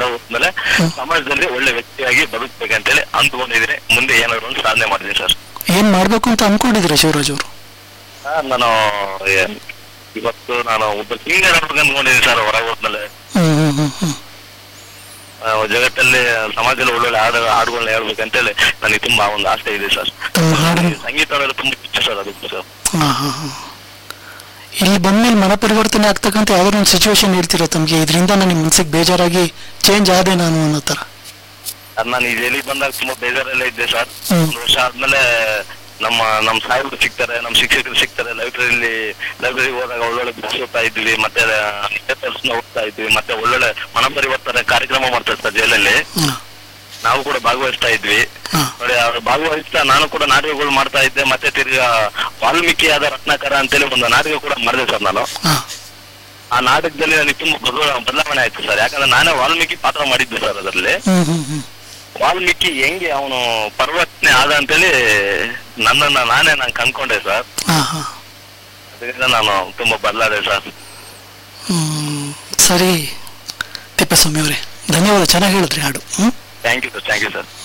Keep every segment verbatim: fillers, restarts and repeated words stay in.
ಹೋದ್ಮೇಲೆ ಸಮಾಜದಲ್ಲಿ ಒಳ್ಳೆ ವ್ಯಕ್ತಿಯಾಗಿ ಬದುಕ್ಬೇಕಂತೇಳಿ ಅಂದ್ಕೊಂಡಿದ್ದೀನಿ. ಮುಂದೆ ಏನಾದ್ರು ಒಂದು ಸಾಧನೆ ಮಾಡಿದೀನಿ ಸರ್. ಏನ್ ಮಾಡ್ಬೇಕು ಅಂತ ಅನ್ಕೊಂಡಿದ್ರೆ ಶಿವರಾಜ್ ಅವರು? ನಾನು ಇವತ್ತು ನಾನು ಒಬ್ಬ ಸಿಂಗರ್ ಅಂದ್ಕೊಂಡಿದ್ದೀನಿ ಸರ್. ಹೊರಗೆ ಹೋದ್ಮೇಲೆ ಜಗತ್ತಲ್ಲಿ ಸಮಾಜದಲ್ಲಿ ಒಳ್ಳೊಳ್ಳೆ ಹಾಡು ಹಾಡುಗಳನ್ನ ಹೇಳ್ಬೇಕಂತೇಳಿ ನನಗೆ ತುಂಬಾ ಒಂದು ಆಸೆ ಇದೆ ಸರ್. ಸಂಗೀತ ತುಂಬಾ ಇಷ್ಟ ಸರ್. ಅದಕ್ಕೆ ಸರ್ ಇಲ್ಲಿ ಬಂದ್ಮೇಲೆ ಮನ ಪರಿವರ್ತನೆ ಆಗ್ತಕ್ಕಂಥ ಯಾವ್ದಾದ್ರು ಒಂದು ಸಿಚುವೇಶನ್ ಹೇಳ್ತೀರಾ ತಮ್ಗೆ, ಇದರಿಂದ ನನಗೆ ಮನ್ಸಿಗೆ ಬೇಜಾರಾಗಿ ಚೇಂಜ್ ಆದೆ ನಾನು ಅನ್ನೋ ತರ? ನಾನು ಈ ಜೈಲಿಗೆ ಬಂದಾಗ ತುಂಬಾ ಬೇಜಾರೆಲ್ಲ ಇದ್ದೆ ಸರ್. ಒಂದು ವರ್ಷ ಆದ್ಮೇಲೆ ನಮ್ಮ ನಮ್ಮ ಸಾಹೇಬರು ಸಿಗ್ತಾರೆ, ನಮ್ಮ ಶಿಕ್ಷಕರು ಸಿಗ್ತಾರೆ. ಲೈಬ್ರರಿಲಿ ಲೈಬ್ರರಿಗೆ ಹೋದಾಗ ಒಳ್ಳೊಳ್ಳೆ ಬುಕ್ಸ್ ಓದ್ತಾ ಇದ್ವಿ, ಮತ್ತೆ ಪೇಪರ್ಸ್ ಓದ್ತಾ ಇದ್ವಿ, ಮತ್ತೆ ಒಳ್ಳೊಳ್ಳೆ ಮನ ಪರಿವರ್ತನೆ ಕಾರ್ಯಕ್ರಮ ಮಾಡ್ತಾ ಇರ್ತಾರೆ ಜೈಲಲ್ಲಿ. ನಾವು ಕೂಡ ಭಾಗವಹಿಸ್ತಾ ಇದ್ವಿ ನೋಡಿ. ಅವ್ರು ಭಾಗವಹಿಸ್ತಾ ನಾನು ಕೂಡ ನಾಟಕಗಳು ಮಾಡ್ತಾ ಇದ್ದೆ. ಮತ್ತೆ ತಿರ್ಗಾ ವಾಲ್ಮೀಕಿಯಾದ ರತ್ನಾಕರ ಅಂತೇಳಿ ಒಂದು ನಾಟಕ ಕೂಡ ಮಾಡಿದೆ ಸರ್ ನಾನು. ಆ ನಾಟಕದಲ್ಲಿ ನನಗೆ ತುಂಬಾ ಬದಲಾವಣೆ ಆಯ್ತು ಸರ್. ಯಾಕಂದ್ರೆ ನಾನೇ ವಾಲ್ಮೀಕಿ ಪಾತ್ರ ಮಾಡಿದ್ದೆ ಸರ್. ಅದರಲ್ಲಿ ವಾಲ್ಮೀಕಿ ಹೆಂಗೆ ಅವನು ಪರಿವರ್ತನೆ ಆದ ಅಂತೇಳಿ ನನ್ನನ್ನ ನಾನೇ ನಾನು ಕಂಡ್ಕೊಂಡೆ ಸರ್. ಅದರಿಂದ ನಾನು ತುಂಬಾ ಬದಲಾದೆ ಸರ್. ಸರಿ ತಿಪ್ಪೇಸ್ವಾಮಿ ಅವರೇ, ಧನ್ಯವಾದ. ಚೆನ್ನಾಗಿ ಹೇಳಿದ್ರಿ ಹಾಡು. Thank you sir. Thank you sir.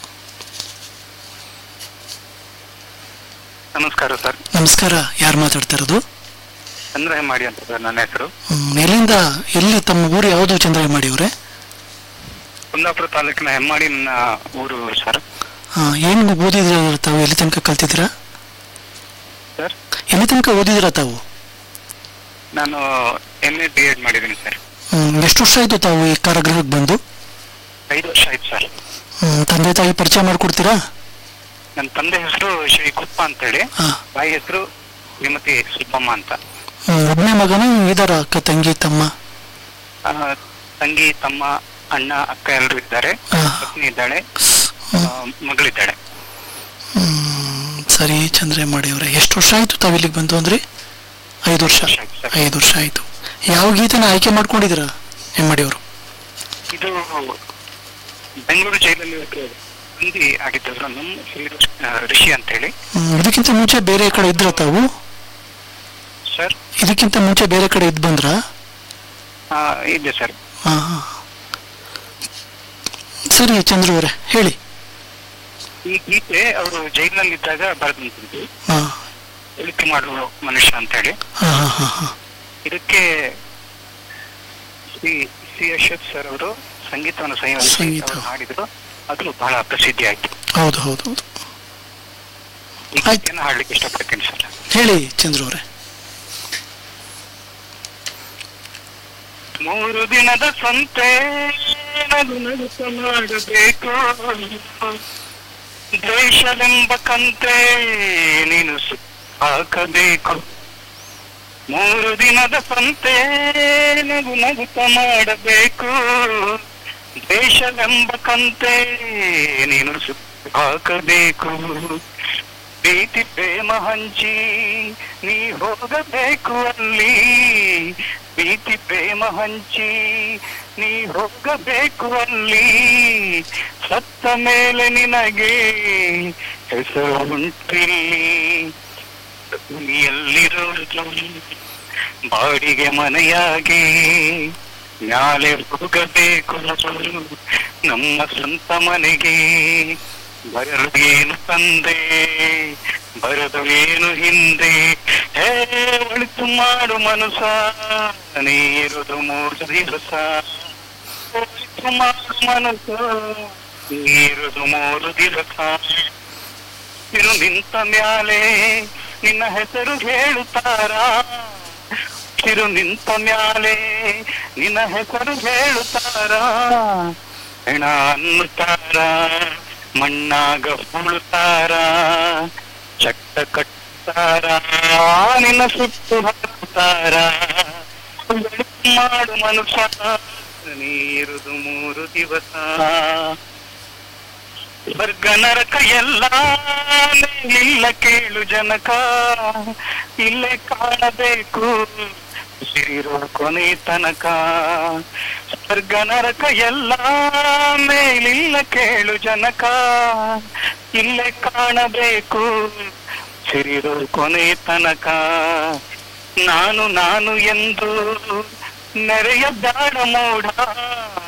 ನಮಸ್ಕಾರ ಸರ್. ನಮಸ್ಕಾರ. ಯಾರು ಮಾತಾಡ್ತಾ ಇರೋದು? ಚಂದ್ರ ಹೆಮ್ಮಾಡಿ ಅಂತ ಸರ್ ನನ್ನ ಹೆಸರು. ಎಲ್ಲಿಂದ? ಎಲ್ಲಿ ತಮ್ಮ ಊರು ಯಾವುದು ಚಂದ್ರ ಹೆಮ್ಮಾಡಿ ಅವರೇ? ಕುಂದಾಪುರ ತಾಲೂಕಿನ ಹೆಮ್ಮಾಡಿ ನನ್ನ ಊರು ಸರ್. ಏನ್ ಓದಿದ್ರ ತಾವು? ಎಲ್ಲಿ ತನಕ ಕಲ್ತಿದ್ದೀರಾ ಸರ್? ಎಲ್ಲಿ ತನಕ ಓದಿದಿರಾ ತಾವು? ನಾನು ಎಂ ಎ ಬಿ ಎಡ್ ಮಾಡಿದ್ದೀನಿ ಸರ್. ಎಷ್ಟು ವರ್ಷ ಆಯ್ತು ತಾವು ಈ ಕಾರಾಗೃಹಕ್ಕೆ ಬಂದು? ಐದು ವರ್ಷ ಆಯ್ತು ಸರ್. ತಂದೆ ತಾಯಿ ಪರಿಚಯ ಮಾಡ್ಕೊಡ್ತೀರಾ? ನನ್ನ ತಂದೆ ಹೆಸರು ಶ್ರೀ ಕುಪ್ಪ ಅಂತೇಳಿ, ತಾಯಿ ಹೆಸರು ಶ್ರೀಮತಿ ಸುಬ್ಬಮ್ಮ ಅಂತ. ಒಬ್ಬನೇ ಮಗನ ಇದಾರ ಅಕ್ಕ ತಂಗಿ ತಮ್ಮ? ತಂಗಿ ತಮ್ಮ ಅಣ್ಣ ಅಕ್ಕ ಎಲ್ಲರೂ ಇದ್ದಾರೆ. ಪತ್ನಿ ಇದ್ದಾಳೆ, ಮಗಳಿದ್ದಾಳೆ. ಸರಿ ಚಂದ್ರ ಮಾಡಿ ಅವರೇ, ಎಷ್ಟು ವರ್ಷ ಆಯ್ತು ತಾವು ಇಲ್ಲಿಗೆ ಬಂದು ಅಂದ್ರೆ? ಐದು ವರ್ಷ. ಐದು ವರ್ಷ ಆಯ್ತು. ಯಾವ ಗೀತೆನ ಆಯ್ಕೆ ಮಾಡ್ಕೊಂಡಿದ್ದೀರಾ ಹೆಮ್ಮಾಡಿ ಅವರು? ಇದು ಬೆಂಗಳೂರು ಜೈಲಲ್ಲಿ ಬಂದಿ ಆಗಿದ್ದರು ನಮ್ಮ ಋಷಿ ಅಂತ ಹೇಳಿ. ಇದಕ್ಕಿಂತ ಮುಂಚೆ ಬೇರೆ ಕಡೆ ಇದ್ರ ತಾವು ಸರ್? ಇದಕ್ಕಿಂತ ಮುಂಚೆ ಬೇರೆ ಕಡೆ ಇದ್ ಬಂದ್ರ? ಇದೆ ಸರ್. ಹಾ ಸರಿ ಚಂದ್ರ ಅವರೇ ಹೇಳಿ. ಈ ಗೀತೆ ಅವರು ಜೈಲಿನಲ್ಲಿ ಇದ್ದಾಗ ಬರೆದಂತದ್ದು, ಹೇಳಿಕೆ ಮಾಡುವ ಮನುಷ್ಯ ಅಂತ ಹೇಳಿ. ಇದಕ್ಕೆ ಶ್ರೀ ಸಿ ಅಶೋಕ್ ಸರ್ ಅವರು ಸಂಗೀತವನ್ನು ಸಂಯೋಜಿಸಿ ಹಾಡಿದ್ರು. ಅದು ಬಹಳ ಪ್ರಸಿದ್ಧಿ ಆಯ್ತು. ಹೌದು ಹೌದು ಹೌದು. ಈ ಗೀತೆಯನ್ನು ಹಾಡ್ಲಿಕ್ಕೆ ಇಷ್ಟಪಡ್ತೀನಿ ಸರ್. ಹೇಳಿ ಚಂದ್ರ ಅವರೇ. ಮೂರು ದಿನದ ಸಂತೆ ನಗು ನಗುತ್ತ ಮಾಡಬೇಕು, ದ್ವೇಷವೆಂಬ ಕಂತೆ ನೀನು ಹಾಕಬೇಕು. ಮೂರು ದಿನದ ಸಂತೆ ನಗು ನಗುತ್ತ ಮಾಡಬೇಕು, ದ್ವೇಷವೆಂಬ ಕಂತೆ ನೀನು ಹಾಕಬೇಕು. ಪ್ರೀತಿ ಪ್ರೇಮ ಹಂಚಿ ನೀ ಹೋಗಬೇಕು ಅಲ್ಲಿ, ಪ್ರೀತಿ ಪ್ರೇಮ ಹಂಚಿ ನೀ ಹೋಗಬೇಕು ಅಲ್ಲಿ. ಸತ್ತ ಮೇಲೆ ನಿನಗೆ ಹೆಸರು ಉಂಟಿಲ್ಲಿ, ಎಲ್ಲಿರೋದು ಬಾಡಿಗೆ ಮನೆಯಾಗಿ ನಾಳೆ ಹೋಗಬೇಕು ನಮ್ಮ ಸ್ವಂತ ಮನೆಗೆ. ಬರಲು ಏನು ತಂದೆ ಬರದು ಏನು ಹಿಂದೆ, ಹೇ ಒಳಿತು ಮಾಡು ಮನುಸ ನೀರುದು ಮೂರು ದಿವಸ. ಒಳಿತು ಮಾಡು ಮನುಸ ನೀರುದು ಮೂರು ದಿವಸ. ಇರು ನಿಂತ ಮ್ಯಾಲೆ ನಿನ್ನ ಹೆಸರು ಹೇಳುತ್ತಾರ, ಇರು ನಿಂತ ಮ್ಯಾಲೆ ನಿನ್ನ ಹೆಸರು ಹೇಳುತ್ತಾರ. ಹೆಣ ಅನ್ನುತ್ತಾರ ಮಣ್ಣಾಗ ಹುಳುತ್ತಾರ, ಚಟ್ಟ ಕಟ್ಟಾರ ನಿನ್ನ ಸುಟ್ಟು ಹಾಕುತ್ತಾರ. ಮಾಡು ಮನುಷ್ಯ ನೀರುದು ಮೂರು ದಿವಸ. ಸ್ವರ್ಗ ನರಕ ಎಲ್ಲ ಇಲ್ಲ ಕೇಳು ಜನಕ, ಇಲ್ಲೇ ಕಾಣಬೇಕು ಸಿರಿರೋ ಕೊನೆ ತನಕ. ಸ್ವರ್ಗ ನರಕ ಎಲ್ಲ ಮೇಲಿಲ್ಲ ಕೇಳು ಜನಕ, ಇಲ್ಲೇ ಕಾಣಬೇಕು ಸಿರಿರೋ ಕೊನೆ ತನಕ. ನಾನು ನಾನು ಎಂದು ನೆರೆಯ ಬ್ಯಾಡ ಮೋಡ,